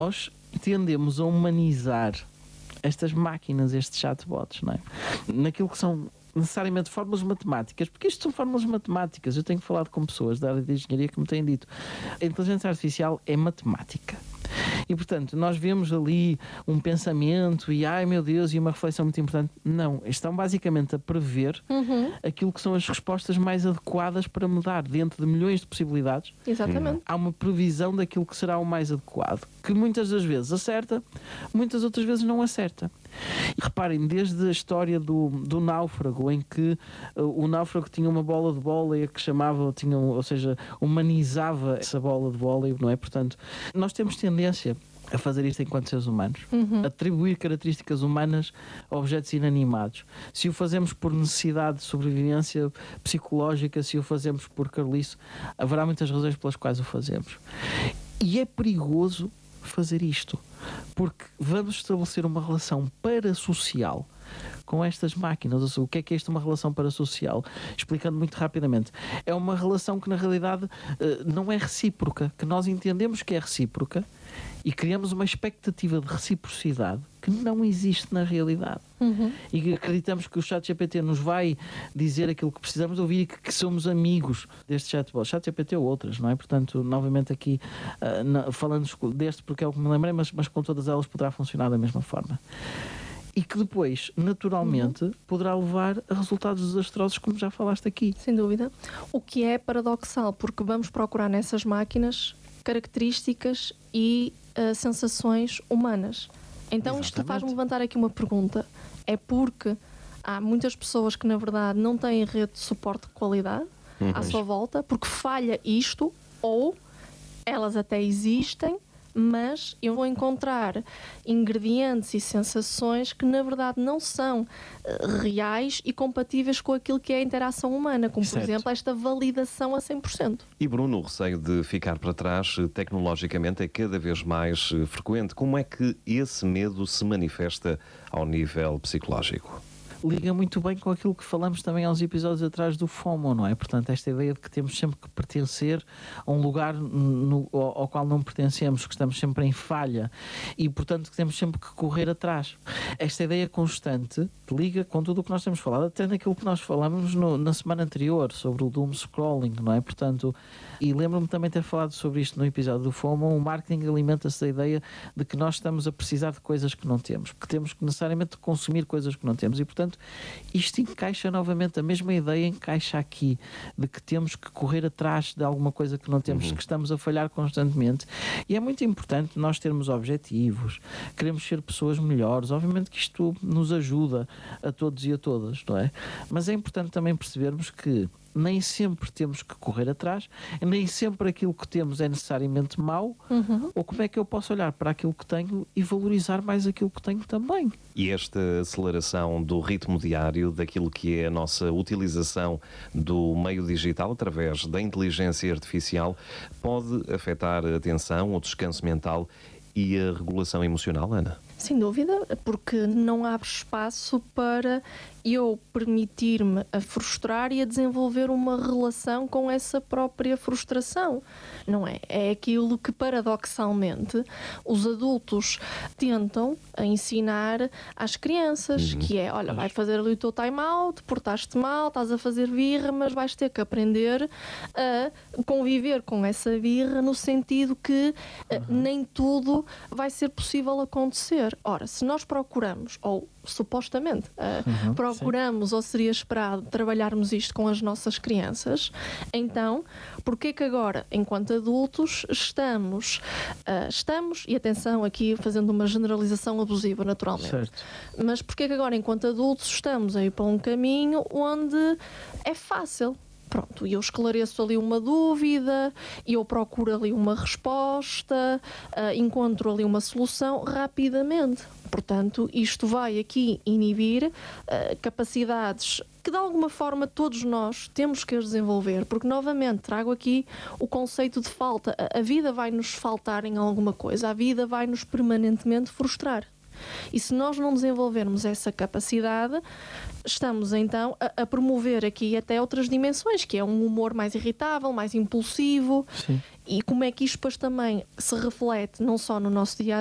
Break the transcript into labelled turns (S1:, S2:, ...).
S1: nós tendemos a humanizar estas máquinas, estes chatbots, não é? Naquilo que são necessariamente fórmulas matemáticas, porque isto são fórmulas matemáticas. Eu tenho falado com pessoas da área de engenharia que me têm dito: a inteligência artificial é matemática. E, portanto, nós vemos ali um pensamento e, ai meu Deus, e uma reflexão muito importante. Não, estão basicamente a prever aquilo que são as respostas mais adequadas para mudar. Dentro de milhões de possibilidades,
S2: Exatamente.
S1: há uma previsão daquilo que será o mais adequado, que muitas das vezes acerta, muitas outras vezes não acerta. E reparem, desde a história do náufrago, em que o náufrago tinha uma bola de vôlei que chamava, ou seja, humanizava essa bola de vôlei, não é? Portanto, nós temos tendência a fazer isto enquanto seres humanos, atribuir características humanas a objetos inanimados. Se o fazemos por necessidade de sobrevivência psicológica, se o fazemos por carolice, haverá muitas razões pelas quais o fazemos. E é perigoso fazer isto, porque vamos estabelecer uma relação parasocial com estas máquinas. Ou seja, o que é isto, uma relação parasocial? Explicando muito rapidamente, é uma relação que na realidade não é recíproca, que nós entendemos que é recíproca e criamos uma expectativa de reciprocidade que não existe na realidade. E acreditamos que o ChatGPT nos vai dizer aquilo que precisamos de ouvir e que somos amigos deste chatbot. ChatGPT ou outras, não é? Portanto, novamente aqui, falando deste porque é o que me lembrei, mas com todas elas poderá funcionar da mesma forma. E que depois, naturalmente, poderá levar a resultados desastrosos, como já falaste aqui.
S2: Sem dúvida. O que é paradoxal, porque vamos procurar nessas máquinas características e sensações humanas. Então
S1: Exatamente.
S2: Isto faz-me levantar aqui uma pergunta. É porque há muitas pessoas que, na verdade, não têm rede de suporte de qualidade à sua volta, porque falha isto, ou elas até existem, mas eu vou encontrar ingredientes e sensações que na verdade não são reais e compatíveis com aquilo que é a interação humana, como por exemplo esta validação a 100%.
S3: E Bruno, o receio de ficar para trás tecnologicamente é cada vez mais frequente. Como é que esse medo se manifesta ao nível psicológico?
S1: Liga muito bem com aquilo que falamos também há uns episódios atrás do FOMO, não é? Portanto, esta ideia de que temos sempre que pertencer a um lugar ao qual não pertencemos, que estamos sempre em falha e, portanto, que temos sempre que correr atrás. Esta ideia constante liga com tudo o que nós temos falado, até naquilo que nós falamos na semana anterior, sobre o doom scrolling, não é? Portanto, e lembro-me também ter falado sobre isto no episódio do FOMO. O marketing alimenta-se da ideia de que nós estamos a precisar de coisas que não temos, que temos que necessariamente consumir coisas que não temos e, portanto, isto encaixa novamente, a mesma ideia encaixa aqui, de que temos que correr atrás de alguma coisa que não temos, que estamos a falhar constantemente. E é muito importante nós termos objetivos, queremos ser pessoas melhores. Obviamente que isto nos ajuda a todos e a todas, não é? Mas é importante também percebermos que nem sempre temos que correr atrás, nem sempre aquilo que temos é necessariamente mau, ou como é que eu posso olhar para aquilo que tenho e valorizar mais aquilo que tenho também.
S3: E esta aceleração do ritmo diário, daquilo que é a nossa utilização do meio digital através da inteligência artificial, pode afetar a atenção, o descanso mental e a regulação emocional, Ana?
S2: Sem dúvida, porque não abre espaço para eu permitir-me a frustrar e a desenvolver uma relação com essa própria frustração, não é? É aquilo que, paradoxalmente, os adultos tentam ensinar às crianças, que é, olha, vai fazer ali o teu time-out, portaste mal, estás a fazer birra, mas vais ter que aprender a conviver com essa birra, no sentido que nem tudo vai ser possível acontecer. Ora, se nós procuramos, ou supostamente procuramos, ou seria esperado, trabalharmos isto com as nossas crianças, então, porque que agora, enquanto adultos, estamos, e atenção aqui fazendo uma generalização abusiva naturalmente,
S1: Certo.
S2: mas porque que agora, enquanto adultos, estamos a ir para um caminho onde é fácil? Pronto, e eu esclareço ali uma dúvida, e eu procuro ali uma resposta, encontro ali uma solução rapidamente. Portanto, isto vai aqui inibir capacidades que de alguma forma todos nós temos que as desenvolver, porque novamente trago aqui o conceito de falta. A vida vai nos faltar em alguma coisa, a vida vai nos permanentemente frustrar. E se nós não desenvolvermos essa capacidade, estamos então a promover aqui até outras dimensões, que é um humor mais irritável, mais impulsivo.
S1: Sim.
S2: E como é que isto depois também se reflete não só no nosso dia